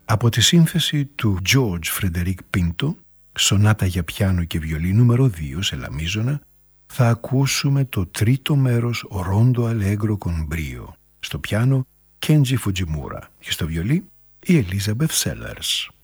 Από τη σύνθεση του George Frederick Pinto, σονάτα για πιάνο και βιολί νούμερο 2 σε λαμίζωνα, θα ακούσουμε το τρίτο μέρος Rondo Allegro con Brio. Στο πιάνο Kenji Fujimura και στο βιολί η Elizabeth Sellers.